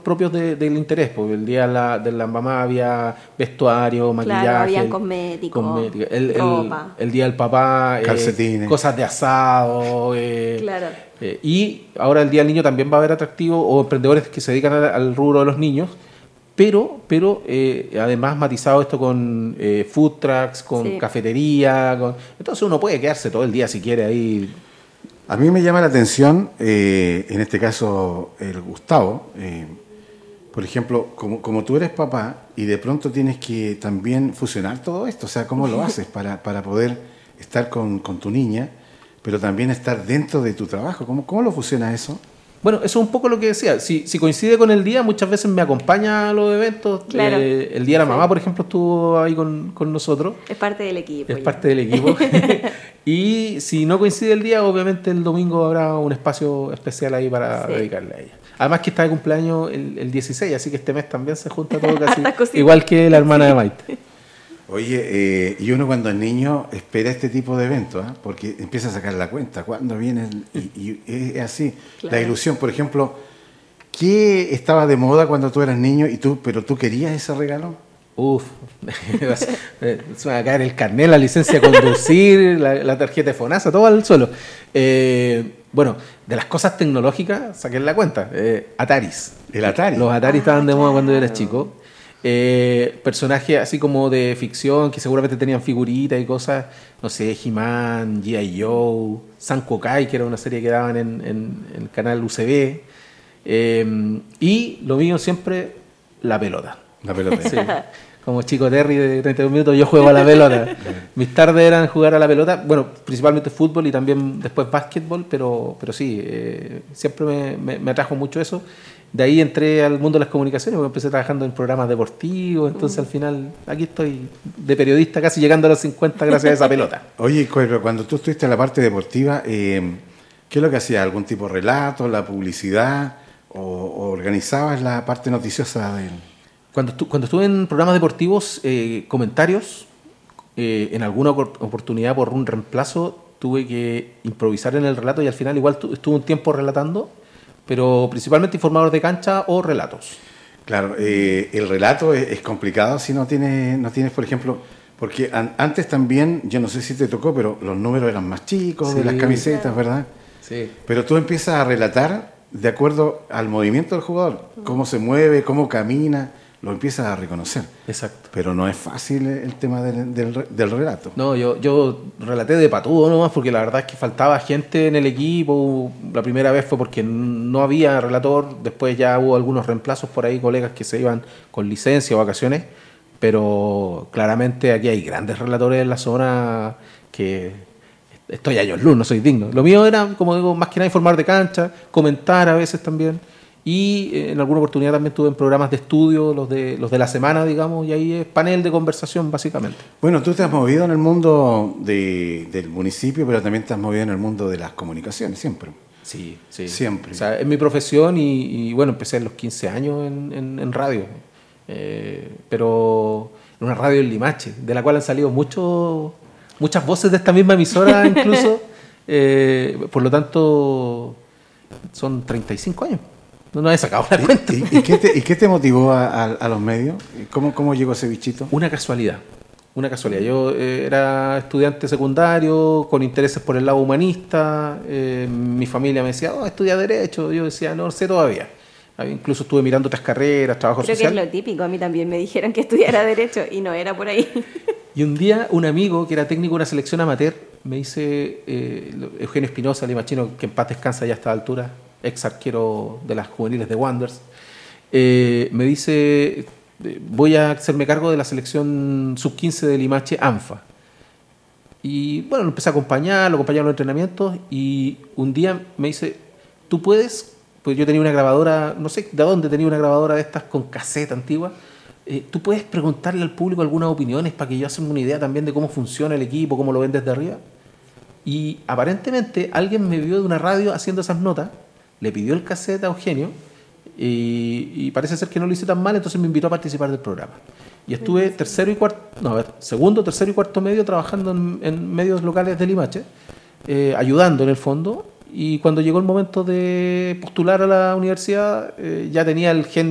propios del interés, porque el día de la mamá había vestuario, maquillaje, claro, había cosméticos, ropa. El día del papá, calcetines, cosas de asado, claro. Y ahora el día del niño también va a haber atractivos o emprendedores que se dedican al rubro de los niños, pero además matizado esto con food trucks, con cafetería, entonces uno puede quedarse todo el día si quiere ahí. A mí me llama la atención, en este caso el Gustavo, por ejemplo, como tú eres papá y de pronto tienes que también fusionar todo esto, o sea, ¿cómo lo haces para poder estar con tu niña, pero también estar dentro de tu trabajo? ¿Cómo lo fusionas eso? Bueno, eso es un poco lo que decía. Si coincide con el día, muchas veces me acompaña a los eventos. Claro. El día de la mamá, por ejemplo, estuvo ahí con nosotros. Es parte del equipo. Es parte del equipo. Y si no coincide el día, obviamente el domingo habrá un espacio especial ahí para dedicarle a ella. Además que está de cumpleaños el 16, así que este mes también se junta todo casi igual que la hermana de Maite. Oye, y uno cuando es niño espera este tipo de eventos, ¿eh? Porque empieza a sacar la cuenta, cuándo viene, y es así. Claro. La ilusión, por ejemplo, ¿qué estaba de moda cuando tú eras niño pero tú querías ese regalo? Se va a caer el carnet, la licencia de conducir, la tarjeta de FONASA, todo al suelo. Bueno, de las cosas tecnológicas, saquen la cuenta. Ataris. El Atari. Los Atari estaban de moda cuando yo era chico. Personajes así como de ficción que seguramente tenían figuritas y cosas, no sé, He-Man, G.I. Joe, Sanko Kai, que era una serie que daban en el canal UCB, y lo mío siempre, la pelota. La pelota. Sí. Como chico Terry de 32 minutos yo juego a la pelota. Mis tardes eran jugar a la pelota, bueno, principalmente fútbol y también después básquetbol, pero sí, siempre me atrajo mucho eso. De ahí entré al mundo de las comunicaciones, porque empecé trabajando en programas deportivos, entonces al final aquí estoy de periodista casi llegando a los 50 gracias a esa pelota. Oye, pero cuando tú estuviste en la parte deportiva, ¿qué es lo que hacías? ¿Algún tipo de relato, la publicidad o organizabas la parte noticiosa de él? Cuando estuve en programas deportivos, comentarios, en alguna oportunidad por un reemplazo tuve que improvisar en el relato y al final igual estuve un tiempo relatando, pero principalmente informador de cancha o relatos. Claro, el relato es complicado si no tienes, por ejemplo, porque antes también, yo no sé si te tocó, pero los números eran más chicos, sí, de las camisetas, claro, ¿verdad? Sí. Pero tú empiezas a relatar de acuerdo al movimiento del jugador, cómo se mueve, cómo camina, lo empiezas a reconocer. Exacto. Pero no es fácil el tema del relato. No, yo relaté de patudo nomás, porque la verdad es que faltaba gente en el equipo. La primera vez fue porque no había relator, después ya hubo algunos reemplazos por ahí, colegas que se iban con licencia o vacaciones, pero claramente aquí hay grandes relatores en la zona que estoy años luz, no soy digno. Lo mío era, como digo, más que nada informar de cancha, comentar a veces también. Y en alguna oportunidad también estuve en programas de estudio, los de la semana, digamos, y ahí es panel de conversación, básicamente. Bueno, tú te has movido en el mundo del municipio, pero también te has movido en el mundo de las comunicaciones, siempre. Sí. Siempre. O sea, es mi profesión y bueno, empecé a los 15 años en radio, pero en una radio en Limache, de la cual han salido muchas voces de esta misma emisora incluso, por lo tanto son 35 años. No he sacado la cuenta. ¿Y qué te motivó a los medios? ¿Cómo llegó ese bichito? Una casualidad. Yo era estudiante secundario, con intereses por el lado humanista. Mi familia me decía, estudia Derecho. Yo decía, no sé todavía. Incluso estuve mirando otras carreras, trabajo social. Creo que es lo típico. A mí también me dijeron que estudiara Derecho y no era por ahí. Y un día un amigo que era técnico de una selección amateur me dice, Eugenio Espinosa, limachino, que en paz descansa ya a esta altura, ex arquero de las juveniles de Wanderers, me dice, voy a hacerme cargo de la selección sub-15 de Limache, ANFA. Y bueno, lo empecé a acompañar, lo acompañaba en los entrenamientos y un día me dice, tú puedes, pues yo tenía una grabadora, no sé de dónde tenía una grabadora de estas con cassette antigua, tú puedes preguntarle al público algunas opiniones para que yo haga una idea también de cómo funciona el equipo, cómo lo ven desde arriba. Y aparentemente alguien me vio de una radio haciendo esas notas, le pidió el cassette a Eugenio y parece ser que no lo hice tan mal, entonces me invitó a participar del programa. Y estuve segundo, tercero y cuarto medio trabajando en medios locales de Limache, ayudando en el fondo, y cuando llegó el momento de postular a la universidad ya tenía el gen